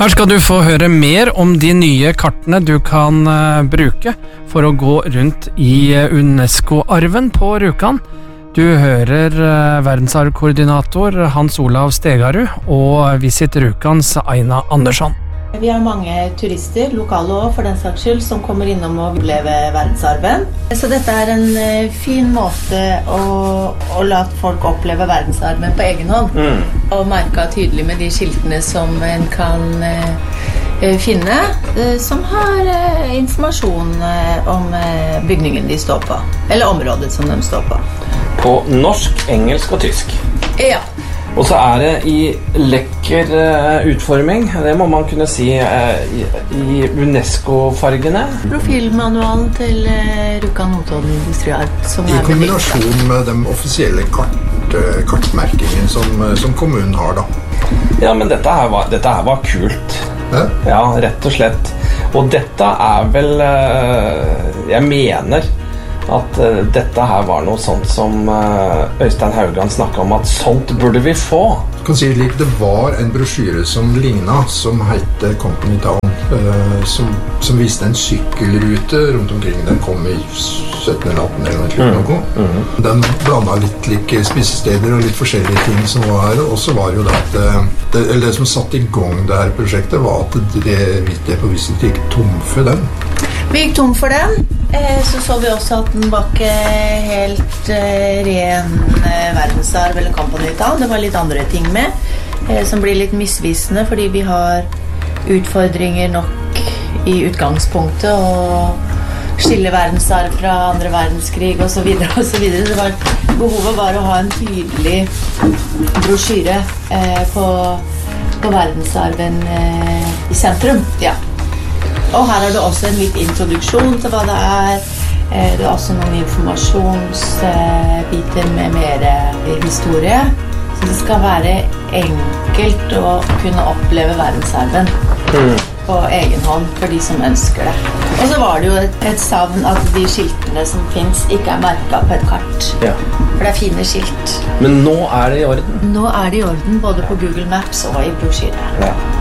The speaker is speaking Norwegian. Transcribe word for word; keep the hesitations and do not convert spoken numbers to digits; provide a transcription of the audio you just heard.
Her skal du få høre mer om de nye kartene du kan uh, bruke for å gå rundt i uh, UNESCO-arven på Rjukan. Du hører uh, verdensarvkoordinator Hans Olav Stegarud og Visit Rjukans Aina Andersson. Vi har mange turister, lokale også for den saks skyld, som kommer innom og oppleve verdensarven. Så dette er en uh, fin måte å, å la folk oppleve verdensarven på egen hånd. Mm. Og merke tydelig med de skiltene som en kan uh, finne, uh, som har uh, informasjon uh, om uh, bygningen de står på, eller området som de står på. På norsk, engelsk og tysk. Ja. Og så er det i lekker uh, utforming, det må man kunne si, uh, i, i UNESCO-fargene. Profilmanualen til uh, Rjukan Notodden industriarv. I kombinasjon med den offisielle kart, uh, kartmerkingen som, uh, som kommunen har da. Ja, men dette her var, dette her var kult. Ja? Ja, rett og slett. Og dette er vel, uh, jeg mener at uh, dette her var noe sånt som uh, Øystein Haugan snakket om, at sånt burde vi få. Jeg kan si litt, det var en brosjyre som lignet, som heter Company Town, uh, som, som viste en sykkelrute rundt omkring. Den kom i sytten eller atten eller noe. Mm. Mm. Den blandet litt like spisesteder og litt forskjellige ting som var her, og så var jo det at det, eller det som satte i gang det her prosjektet var at det vidt jeg på Visit gikk tom for den. Vi gikk tom for den, så så vi også at den var ikke helt ren verdensarv eller Company Town. Det var litt andre ting med, som blir litt misvisende, fordi vi har utfordringer nok i utgangspunktet, og skille verdensarv fra andre verdenskrig, og så videre, og så videre. Det var, behovet var å ha en tydelig brosjyre på, på verdensarven i sentrum, ja. Og her er det også en litt introduksjon til hva det er. Det er også noen informasjonsbiter med mer historie. Så det skal være enkelt å kunne oppleve verdensarven mm. på egen hånd for de som ønsker det. Og så var det jo et, et savn at de skiltene som finnes ikke er merket på et kart. Ja. For det er fine skilt. Men nå er det i orden? Nå er det i orden, både på Google Maps og i brosjyre. Ja.